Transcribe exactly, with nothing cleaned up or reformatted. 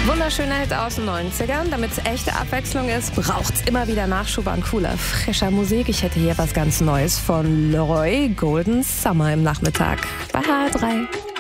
Wunderschöner Hit aus den neunzigern. Damit es echte Abwechslung ist, braucht's immer wieder Nachschub an cooler, frischer Musik. Ich hätte hier was ganz Neues von Leroy, Golden Summer im Nachmittag bei H R drei.